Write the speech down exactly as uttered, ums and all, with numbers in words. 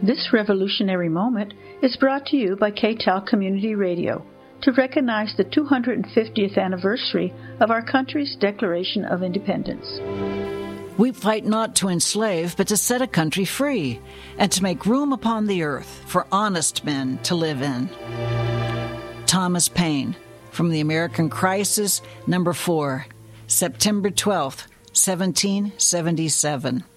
This revolutionary moment is brought to you by K T A L Community Radio to recognize the two hundred fiftieth anniversary of our country's Declaration of Independence. We fight not to enslave, but to set a country free, and to make room upon the earth for honest men to live in. Thomas Paine, from The American Crisis, number four, September twelfth, seventeen seventy-seven.